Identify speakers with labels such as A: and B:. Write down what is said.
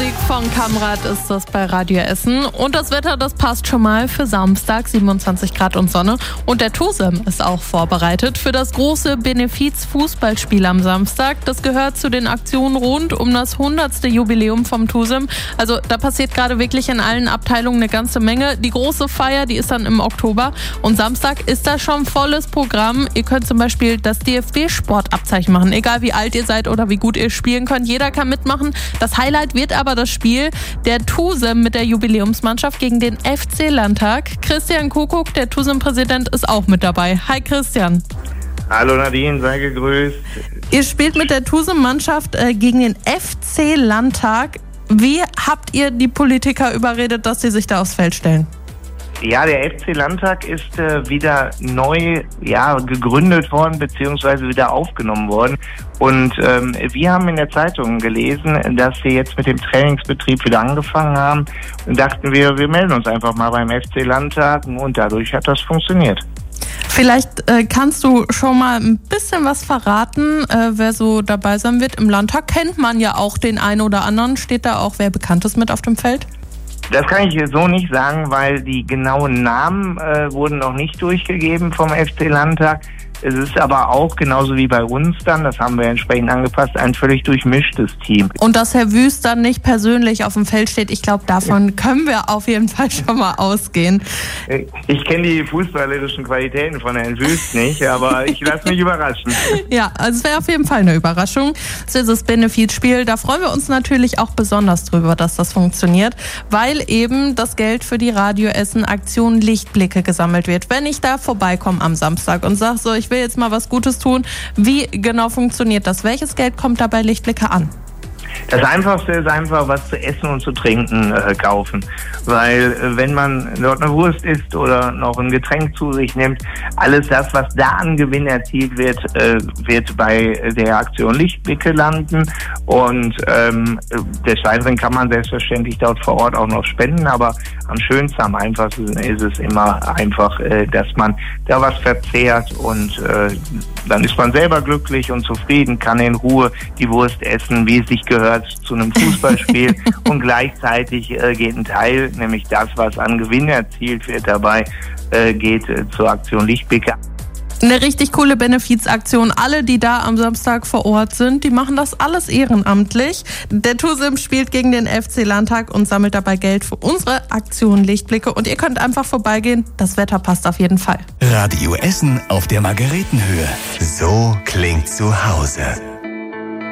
A: Musik von Kamrat ist das bei Radio Essen. Und das Wetter, das passt schon mal für Samstag, 27 Grad und Sonne. Und der TUSEM ist auch vorbereitet für das große Benefiz-Fußballspiel am Samstag. Das gehört zu den Aktionen rund um das 100. Jubiläum vom TUSEM. Also da passiert gerade wirklich in allen Abteilungen eine ganze Menge. Die große Feier, die ist dann im Oktober. Und Samstag ist da schon volles Programm. Ihr könnt zum Beispiel das DFB-Sportabzeichen machen. Egal wie alt ihr seid oder wie gut ihr spielen könnt. Jeder kann mitmachen. Das Highlight wird aber das Spiel der TUSEM mit der Jubiläumsmannschaft gegen den FC Landtag. Christian Kuckuck, der TUSEM-Präsident, ist auch mit dabei. Hi Christian.
B: Hallo Nadine, sei gegrüßt.
A: Ihr spielt mit der TUSEM-Mannschaft gegen den FC Landtag. Wie habt ihr die Politiker überredet, dass sie sich da aufs Feld stellen?
B: Ja, der FC Landtag ist wieder neu gegründet worden bzw. wieder aufgenommen worden. Und wir haben in der Zeitung gelesen, dass sie jetzt mit dem Trainingsbetrieb wieder angefangen haben. Und dachten wir melden uns einfach mal beim FC Landtag und dadurch hat das funktioniert.
A: Vielleicht kannst du schon mal ein bisschen was verraten, wer so dabei sein wird. Im Landtag kennt man ja auch den einen oder anderen. Steht da auch wer Bekanntes mit auf dem Feld?
B: Das kann ich so nicht sagen, weil die genauen Namen wurden noch nicht durchgegeben vom FC Landtag. Es ist aber auch, genauso wie bei uns dann, das haben wir entsprechend angepasst, ein völlig durchmischtes Team.
A: Und dass Herr Wüst dann nicht persönlich auf dem Feld steht, ich glaube, davon können wir auf jeden Fall schon mal ausgehen.
B: Ich kenne die fußballerischen Qualitäten von Herrn Wüst nicht, aber ich lasse mich überraschen.
A: Ja, also es wäre auf jeden Fall eine Überraschung. Es ist das Benefizspiel, da freuen wir uns natürlich auch besonders drüber, dass das funktioniert, weil eben das Geld für die Radio Essen Aktion Lichtblicke gesammelt wird. Wenn ich da vorbeikomme am Samstag und sage so, ich will jetzt mal was Gutes tun. Wie genau funktioniert das? Welches Geld kommt da bei Lichtblicke an?
B: Das Einfachste ist einfach, was zu essen und zu trinken kaufen. Weil wenn man dort eine Wurst isst oder noch ein Getränk zu sich nimmt, alles das, was da an Gewinn erzielt wird, wird bei der Aktion Lichtblicke landen. Und des Weiteren kann man selbstverständlich dort vor Ort auch noch spenden. Aber am schönsten, am einfachsten ist es immer einfach, dass man da was verzehrt und dann ist man selber glücklich und zufrieden, kann in Ruhe die Wurst essen, wie es sich gehört zu einem Fußballspiel und gleichzeitig geht ein Teil, nämlich das, was an Gewinn erzielt wird dabei, geht zur Aktion Lichtblicke.
A: Eine richtig coole Benefizaktion. Alle, die da am Samstag vor Ort sind, die machen das alles ehrenamtlich. Der TUSEM spielt gegen den FC Landtag und sammelt dabei Geld für unsere Aktion Lichtblicke. Und ihr könnt einfach vorbeigehen. Das Wetter passt auf jeden Fall.
C: Radio Essen auf der Margaretenhöhe. So klingt zu Hause.